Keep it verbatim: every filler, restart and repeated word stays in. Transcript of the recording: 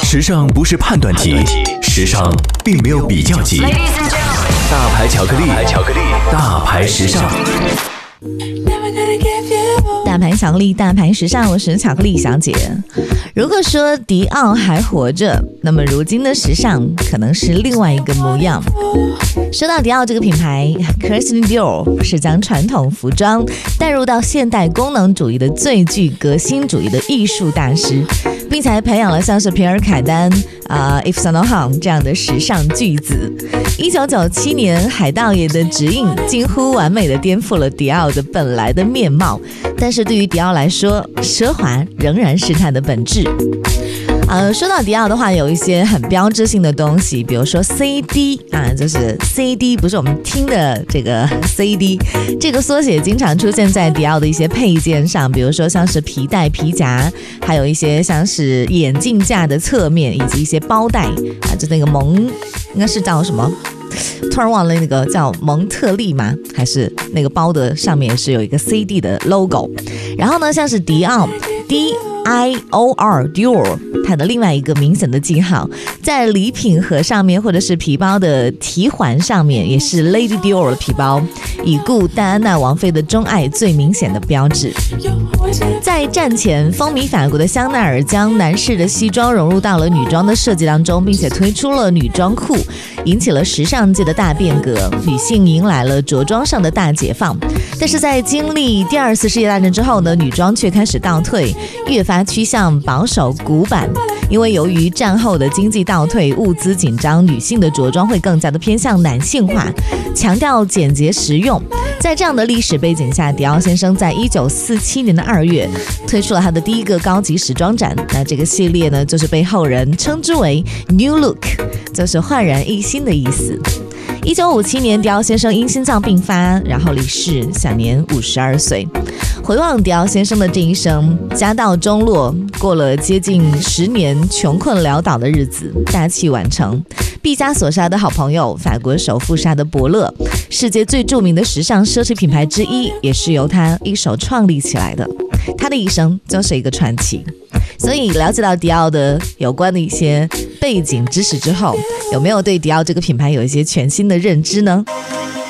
时尚不是判断题，时尚并没有比较级。大牌巧克力，大牌时尚。 大牌巧克力，大牌时尚，我是巧克力小姐。如果说迪奥还活着，那么如今的时尚可能是另外一个模样。说到迪奥这个品牌 Christian Dior 是将传统服装带入到现代功能主义的最具革新主义的艺术大师，并且还培养了像是皮尔凯丹、呃、Yves Saint Laurent 这样的时尚巨子。一九九七年，海盗爷的指引近乎完美的颠覆了迪奥的本来的面貌，但是对于迪奥来说，奢华仍然是它的本质。呃，说到迪奥的话，有一些很标志性的东西，比如说 C D 啊，就是 C D 不是我们听的这个 C D， 这个缩写经常出现在迪奥的一些配件上，比如说像是皮带、皮夹，还有一些像是眼镜架的侧面，以及一些包带啊，就那个蒙，应该是叫什么？突然忘了那个叫蒙特利吗？还是那个包的上面是有一个 C D 的 logo。然后呢，像是迪奥 D I O R Dior， 它的另外一个明显的记号，在礼品盒上面或者是皮包的提环上面，也是 Lady Dior 的皮包，已故戴安娜王妃的钟爱最明显的标志。在战前，风靡法国的香奈儿将男士的西装融入到了女装的设计当中，并且推出了女装裤，引起了时尚界的大变革，女性迎来了着装上的大解放。但是在经历第二次世界大战之后呢，女装却开始倒退，越发趋向保守古板。因为由于战后的经济倒退、物资紧张，女性的着装会更加的偏向男性化，强调简洁实用。在这样的历史背景下，迪奥先生在一九四七年的二月推出了他的第一个高级时装展。那这个系列呢，就是被后人称之为 New Look， 就是焕然一新的意思。一九五七年，迪奥先生因心脏病发，然后离世，享年五十二岁。回望迪奥先生的这一生，家道中落，过了接近十年穷困潦倒的日子，大器晚成。毕加索杀的好朋友，法国首富杀的伯乐，世界最著名的时尚奢侈品牌之一，也是由他一手创立起来的。他的一生就是一个传奇。所以了解到迪奥的有关的一些背景知识之后，有没有对迪奥这个品牌有一些全新的认知呢？